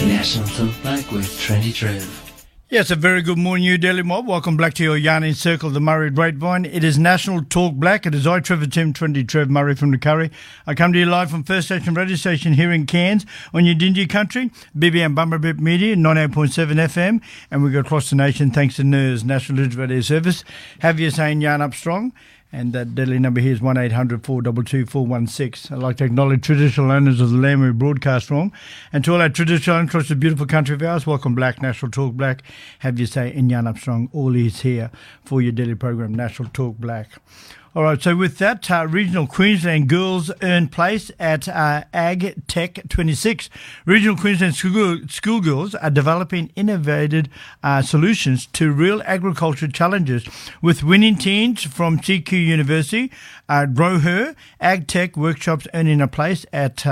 National Talk Black with Trendy Trev. Yes, a very good morning, you Daily Mob. Welcome back to your Yarning Circle, the Murray Grapevine. It is National Talk Black. It is I, Trevor Tim, Trendy Trev Murray from the Curry. I come to you live from First Station Radio Station here in Cairns on your Dingy Country, BBM Bumper Bip Media, 98.7 FM, and we go across the nation thanks to NERS, National Digital Radio Service. Have you saying yarn up strong? And that deadly number here is 1-800-422-416. I'd like to acknowledge traditional owners of the land we broadcast from. And to all our traditional owners across the beautiful country of ours, welcome Black, National Talk Black. Have you say in Yarn Up Strong, all is here for your daily program, National Talk Black. All right, so with that, Regional Queensland girls earn place at Ag Tech 26. Regional Queensland schoolgirls are developing innovative solutions to real agriculture challenges with winning teams from CQ University, Grow Her, Ag Tech workshops earning a place at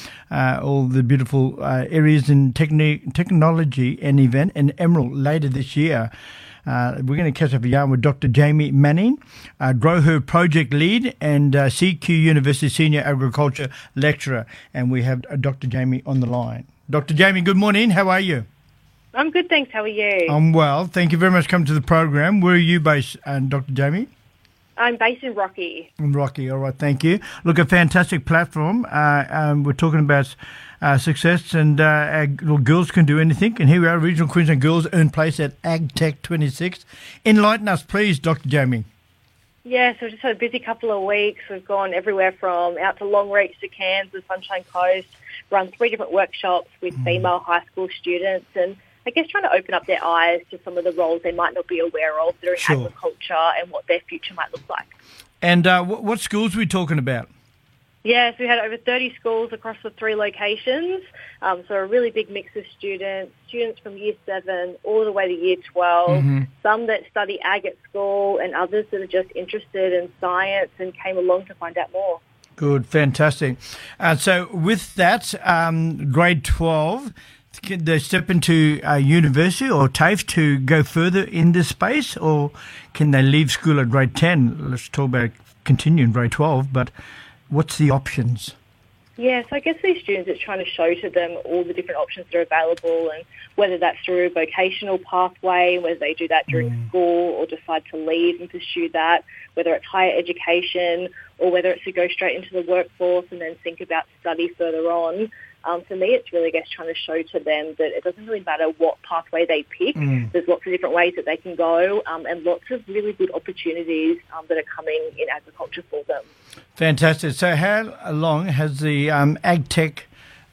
all the beautiful areas in technology and event in Emerald later this year. We're going to catch up a yarn with Dr. Jamie Manning, Grow Her Project Lead and CQ University Senior Agriculture Lecturer. And we have Dr. Jamie on the line. Dr. Jamie, good morning. How are you? I'm good, thanks. How are you? I'm well. Thank you very much for coming to the program. Where are you based, Dr. Jamie? I'm based in Rocky. In Rocky, all right, thank you. Look, a fantastic platform. We're talking about success and our little girls can do anything. And here we are, Regional Queensland girls earn place at Ag Tech 26. Enlighten us, please, Dr. Jamie. Yeah, so we've just had a busy couple of weeks. We've gone everywhere from out to Longreach to Cairns, the Sunshine Coast, run 3 different workshops with female high school students and I guess trying to open up their eyes to some of the roles they might not be aware of that are in agriculture and what their future might look like. And what schools are we talking about? Yeah, so we had over 30 schools across the 3 locations, so a really big mix of students from Year 7 all the way to Year 12, some that study ag at school and others that are just interested in science and came along to find out more. Good, fantastic. So with that, grade 12, can they step into a university or TAFE to go further in this space, or can they leave school at grade 10? Let's talk about continuing grade 12, but what's the options? Yeah, so I guess these students, it's trying to show to them all the different options that are available and whether that's through a vocational pathway, whether they do that during school or decide to leave and pursue that, whether it's higher education or whether it's to go straight into the workforce and then think about study further on. For me, it's really, I guess, trying to show to them that it doesn't really matter what pathway they pick. There's lots of different ways that they can go and lots of really good opportunities that are coming in agriculture for them. Fantastic. So how long has the Ag Tech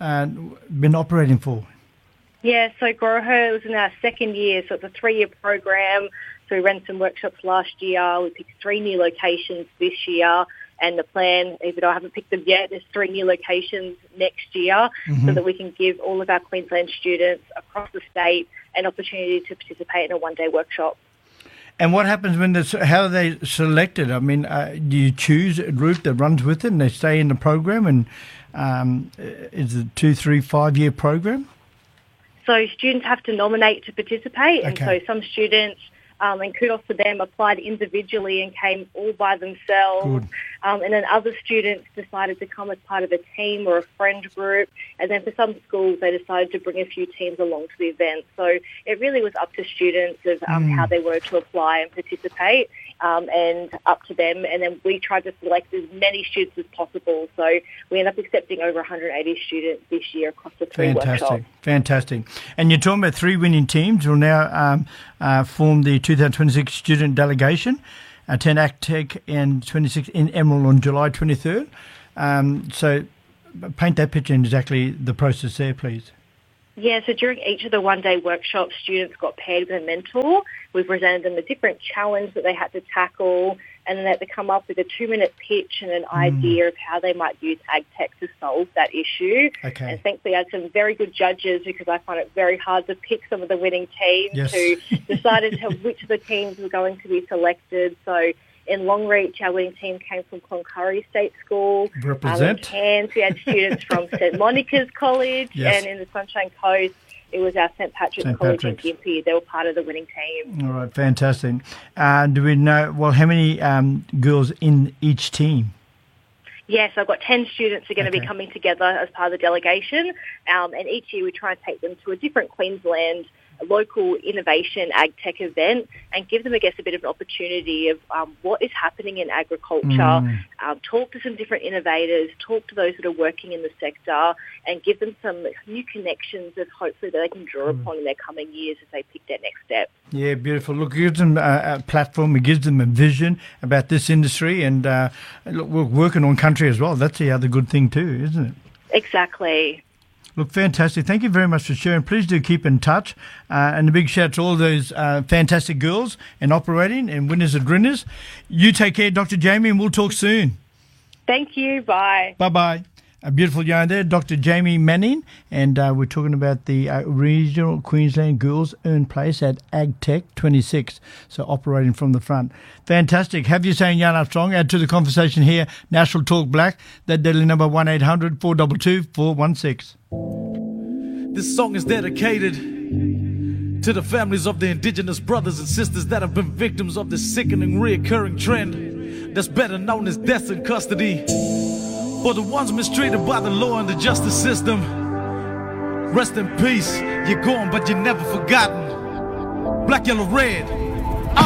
been operating for? Yeah, so Grow Her was in our second year, so it's a 3-year program. So we ran some workshops last year. We picked 3 new locations this year. And the plan, even though I haven't picked them yet, there's 3 new locations next year so that we can give all of our Queensland students across the state an opportunity to participate in a 1-day workshop. And what happens when how are they selected? I mean, do you choose a group that runs with it and they stay in the program? And is it a 2, 3, 5-year program? So students have to nominate to participate. And so some students, and kudos to them, applied individually and came all by themselves. And then other students decided to come as part of a team or a friend group. And then for some schools, they decided to bring a few teams along to the event. So it really was up to students of how they wanted to apply and participate and up to them. And then we tried to select as many students as possible. So we ended up accepting over 180 students this year across the 3 workshops. Fantastic. And you're talking about 3 winning teams will now form the 2026 student delegation. Attend Ag Tech and 26 in Emerald on July 23rd. So paint that picture in exactly the process there, please. Yeah, so during each of the 1-day workshops, students got paired with a mentor. We presented them a different challenge that they had to tackle, and then they had to come up with a 2-minute pitch and an idea of how they might use ag tech to solve that issue. And thankfully I had some very good judges because I find it very hard to pick some of the winning teams who decided which of the teams were going to be selected. So in Longreach, our winning team came from Cloncurry State School. Represent. In Cairns, we had students from St Monica's College, and in the Sunshine Coast, it was our St Patrick's College in Gympie. They were part of the winning team. All right, fantastic. Do we know, how many girls in each team? Yes, I've got 10 students who are going to be coming together as part of the delegation, and each year we try and take them to a different Queensland local innovation ag tech event and give them, I guess, a bit of an opportunity of what is happening in agriculture, talk to some different innovators, talk to those that are working in the sector, and give them some new connections that hopefully they can draw upon in their coming years as they pick their next step. Yeah, beautiful. Look, it gives them a platform, it gives them a vision about this industry, and look, we're working on country as well. That's the other good thing too, isn't it? Exactly. Look, fantastic. Thank you very much for sharing. Please do keep in touch. And a big shout out to all those fantastic girls and operating and winners and grinners. You take care, Dr. Jamie, and we'll talk soon. Thank you. Bye. Bye-bye. A beautiful yarn there, Dr. Jamie Manning, and we're talking about the Regional Queensland Girls Earn Place at AgTech 26, so operating from the front. Fantastic. Have you saying Yarn Up Strong? Add to the conversation here, National Talk Black, that deadly number 1-800-422-416. This song is dedicated to the families of the Indigenous brothers and sisters that have been victims of this sickening reoccurring trend that's better known as death in custody. For the ones mistreated by the law and the justice system, rest in peace. You're gone, but you're never forgotten. Black, yellow, red.